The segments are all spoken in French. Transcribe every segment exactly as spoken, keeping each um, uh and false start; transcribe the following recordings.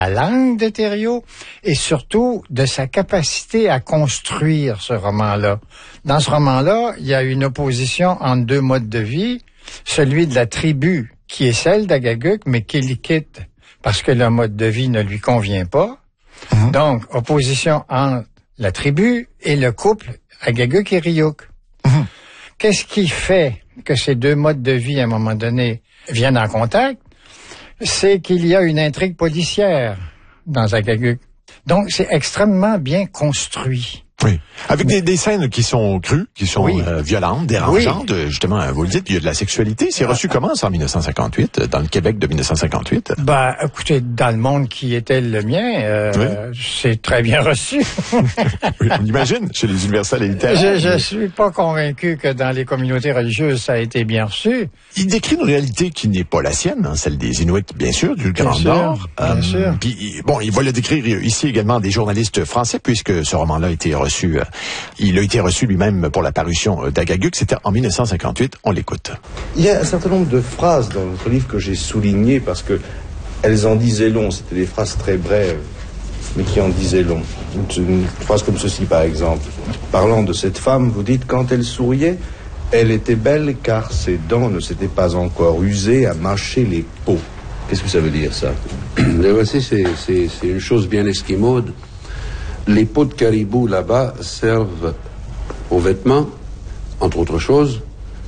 la langue de Thériault et surtout de sa capacité à construire ce roman-là. Dans ce roman-là, il y a une opposition entre deux modes de vie, celui de la tribu, qui est celle d'Agaguc, mais qu'il quitte parce que le mode de vie ne lui convient pas. Mmh. Donc, opposition entre la tribu et le couple Agaguc et Riouc. Mmh. Qu'est-ce qui fait que ces deux modes de vie, à un moment donné, viennent en contact? C'est qu'il y a une intrigue policière dans Agaguc. Donc, c'est extrêmement bien construit. Oui. Avec des, des scènes qui sont crues, qui sont oui. euh, violentes, dérangeantes, oui. justement, vous le dites, il y a de la sexualité. C'est reçu comment, ça, en dix-neuf cent cinquante-huit, dans le Québec de dix-neuf cent cinquante-huit? Ben, écoutez, dans le monde qui était le mien, euh, oui. c'est très bien reçu. Oui, on imagine, chez les universités littéraires. Je, je suis pas convaincu que dans les communautés religieuses, ça a été bien reçu. Il décrit une réalité qui n'est pas la sienne, hein, celle des Inuits, bien sûr, du Grand bien Nord. Sûr, bien euh, sûr. Puis, bon, il va le décrire ici également des journalistes français, puisque ce roman-là a été reçu Euh, il a été reçu lui-même pour la parution d'Agaguc. C'était en dix-neuf cent cinquante-huit. On l'écoute. Il y a un certain nombre de phrases dans notre livre que j'ai soulignées parce que elles en disaient long. C'était des phrases très brèves, mais qui en disaient long. Une, une phrase comme ceci, par exemple. Parlant de cette femme, vous dites, quand elle souriait, elle était belle car ses dents ne s'étaient pas encore usées à mâcher les peaux. Qu'est-ce que ça veut dire, ça? Voici, c'est, c'est, c'est une chose bien esquimaude. Les peaux de caribou, là-bas, servent aux vêtements, entre autres choses,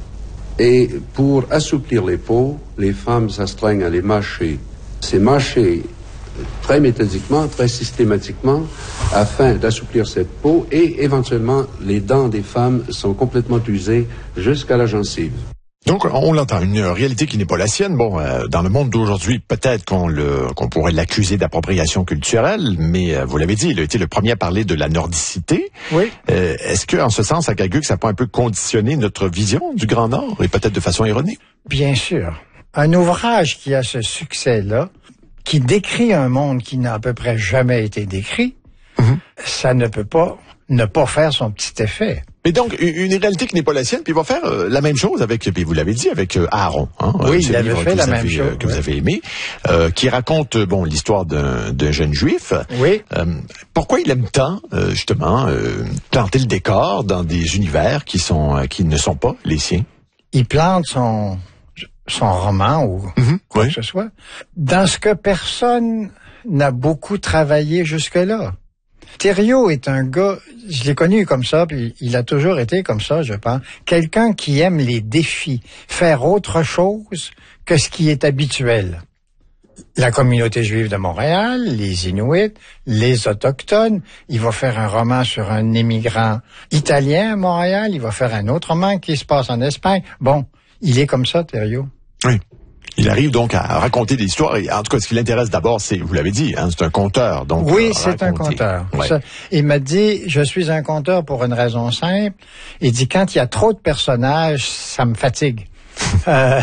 et pour assouplir les peaux, les femmes s'astreignent à les mâcher. C'est mâcher très méthodiquement, très systématiquement, afin d'assouplir cette peau, et éventuellement, les dents des femmes sont complètement usées jusqu'à la gencive. Donc, on l'entend, une réalité qui n'est pas la sienne. Bon, euh, dans le monde d'aujourd'hui, peut-être qu'on le qu'on pourrait l'accuser d'appropriation culturelle, mais euh, vous l'avez dit, il a été le premier à parler de la nordicité. Oui. Euh, est-ce que, en ce sens, Agaguc, ça peut un peu conditionner notre vision du Grand Nord, et peut-être de façon ironique? Bien sûr. Un ouvrage qui a ce succès-là, qui décrit un monde qui n'a à peu près jamais été décrit, mm-hmm. ça ne peut pas ne pas faire son petit effet. Mais donc, une réalité qui n'est pas la sienne, puis il va faire euh, la même chose avec, puis vous l'avez dit, avec euh, Aaron. Hein, oui, euh, il avait fait la avez, même chose. Euh, que oui. vous avez aimé, euh, qui raconte, bon, l'histoire d'un, d'un jeune juif. Oui. Euh, pourquoi il aime tant, euh, justement, euh, planter le décor dans des univers qui sont, euh, qui ne sont pas les siens? Il plante son, son roman ou mm-hmm. quoi oui. que ce soit dans ce que personne n'a beaucoup travaillé jusque-là. Thériault est un gars, je l'ai connu comme ça, puis il a toujours été comme ça, je pense. Quelqu'un qui aime les défis, faire autre chose que ce qui est habituel. La communauté juive de Montréal, les Inuits, les Autochtones. Il va faire un roman sur un immigrant italien à Montréal. Il va faire un autre roman qui se passe en Espagne. Bon, il est comme ça, Thériault. Oui. Il arrive donc à raconter des histoires. Et en tout cas, ce qui l'intéresse d'abord, c'est, vous l'avez dit, hein, c'est un conteur. Donc, oui, c'est un conteur. Ouais. Ça, il m'a dit, je suis un conteur pour une raison simple. Il dit, quand il y a trop de personnages, ça me fatigue. euh,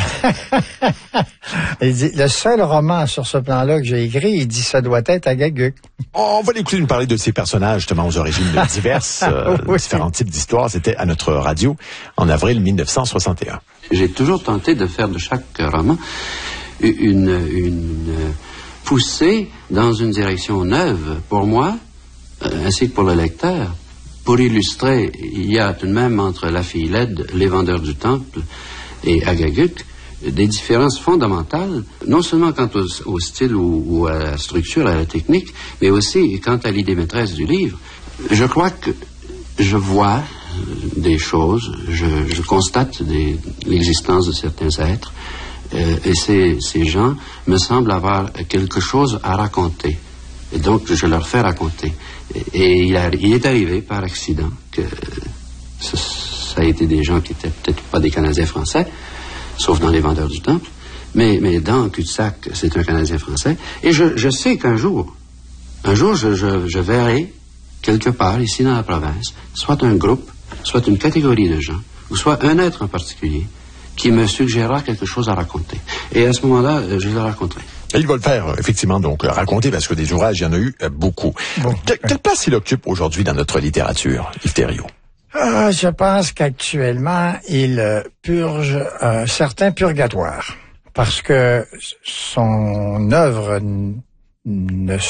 il dit, le seul roman sur ce plan-là que j'ai écrit, il dit, ça doit être Agaguc. On va l'écouter nous parler de ces personnages, justement, aux origines diverses, euh, oui. différents types d'histoires. C'était à notre radio en avril dix-neuf cent soixante et un. J'ai toujours tenté de faire de chaque roman une, une poussée dans une direction neuve pour moi, ainsi que pour le lecteur. Pour illustrer, il y a tout de même entre La Fille laide, Les Vendeurs du Temple et Agaguc des différences fondamentales, non seulement quant au, au style ou, ou à la structure, à la technique, mais aussi quant à l'idée maîtresse du livre. Je crois que je vois des choses, je, je constate des, l'existence de certains êtres, euh, et ces, ces gens me semblent avoir quelque chose à raconter. Et donc, je leur fais raconter. Et, et il, a, il est arrivé par accident que ça, ça a été des gens qui étaient peut-être pas des Canadiens français, sauf dans Les Vendeurs du Temple, mais, mais dans Cul-de-sac, c'est un Canadien français. Et je, je sais qu'un jour, un jour, je, je, je verrai quelque part, ici dans la province, soit un groupe, soit une catégorie de gens, ou soit un être en particulier, qui me suggérera quelque chose à raconter. Et à ce moment-là, je le raconterai. Et il va le faire, effectivement, donc, raconter, parce que des ouvrages, il y en a eu beaucoup. Bon. Que, quelle place il occupe aujourd'hui dans notre littérature, Yves Thériault? Euh, je pense qu'actuellement, il euh, purge un certain purgatoire. Parce que son œuvre ne